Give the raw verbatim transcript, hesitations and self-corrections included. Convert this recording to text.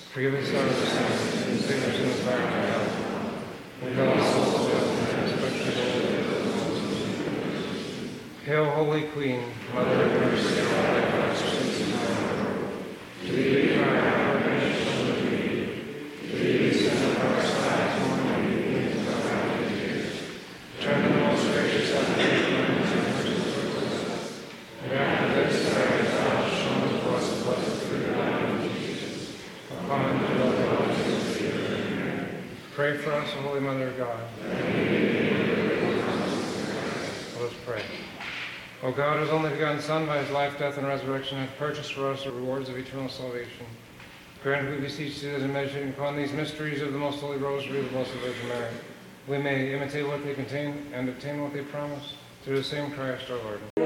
Forgive us our sins, and save us from the fire of hell. Lead all souls to heaven, especially those. Hail, Holy Queen, Mother of mercy, and all thy blessings in heaven. To thee we cry, our redemption of thee. To thee we send up our sighs, mourning and weeping in our valley tears. Turn to the most gracious of the cleanse and mercy towards us. And after this, pray that thou show unto us the blessed fruit of thy womb, Jesus. Upon the Lord of us, pray for us, O Holy Mother of God. Let us pray. O God, whose only begotten Son, by his life, death, and resurrection, hath purchased for us the rewards of eternal salvation, grant, we beseech thee, that in meditating upon these mysteries of the most holy rosary of the Blessed Virgin Mary, we may imitate what they contain and obtain what they promise, through the same Christ our Lord.